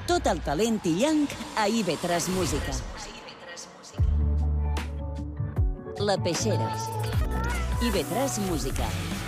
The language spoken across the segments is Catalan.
Tot el talent illenc a IB3 Música. La Peixera. IB3 Música.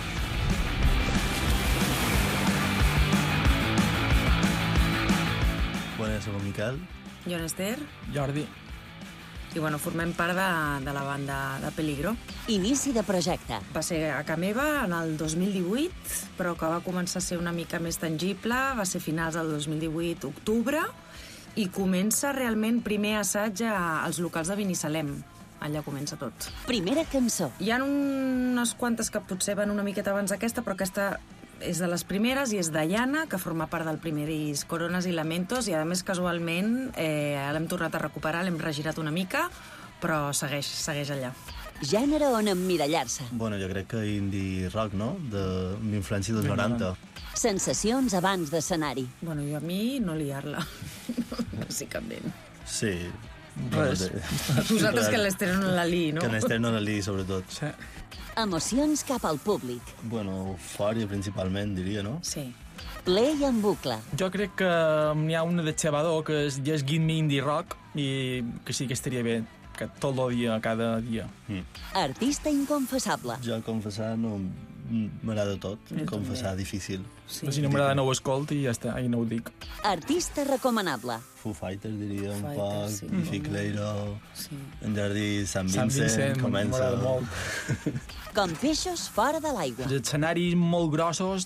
Bones, soc en Miquel. Jo en Esther. Jordi. I formem part de la banda de Peligro. Inici de projecte. Va ser a ca meva en el 2018, però que va començar a ser una mica més tangible, va ser finals del 2018, octubre, i comença realment primer assaig als locals de Binissalem. Allà comença tot. Primera cançó. Hi ha unes quantes que potser van una miqueta abans d'aquesta, però aquesta és de les primeres i és d'Ayana, que forma part del primer disc Corones i Lamentos, i a més casualment l'hem tornat a recuperar, l'hem regirat una mica, però segueix allà. Gènere on emmirallar-se. Bueno, jo crec que indie rock, no? Amb influència dels 90. Sensacions abans d'escenari. Bueno, jo a mi no liar-la, bàsicament. Sí. Res. Vosaltres que l'Esther no la liï, no? Que l'Esther no la liï, sobretot. Sí. Emocions cap al públic. Bueno, eufòria principalment, diria, no? Sí. Play en bucle. Jo crec que n'hi ha una de Xebador que és Give Me Indie Rock i que sí que estaria bé que tot el dia, cada dia. Artista inconfessable. Jo, confessar, no m'agrada tot. Confessar, difícil. Sí. Si no m'agrada no ho escolti i ja està, i no ho dic. Artista recomanable. Foo Fighters, diria, un Fighters, poc. sí. Ficleiro. Sí. En Jardí, Sant Sant Vincent, Vincent comença. m'agrada molt. Com peixos fora de l'aigua. Els escenaris molt grossos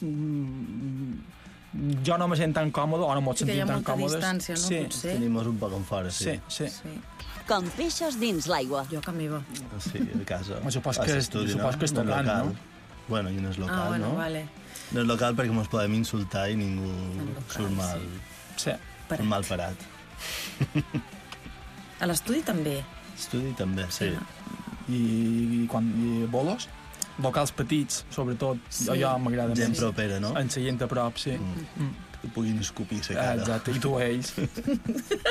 jo no me sent tan còmode, o no m'ho Sí que hi ha sentit tan molta còmodes. distància, no? Sí, Potser. Tenim-nos un poc en fora, sí. sí. Sí. Com peixos dins l'aigua. Jo a ca meva. Sí, a casa. Supos A que l'estudi, supos que és No és tocant, local. no? Bueno, i no és local, bueno, no? vale. No és local perquè ens podem insultar i ningú local, surt mal, Sí. mal parat. A l'estudi també. Estudi també, sí. I bolos? Locals petits, sobretot. Sí. Jo m'agrada Gent més. propera, no? En la gent a prop, sí. Que puguin escopir la cara. Exacte, i tu ells.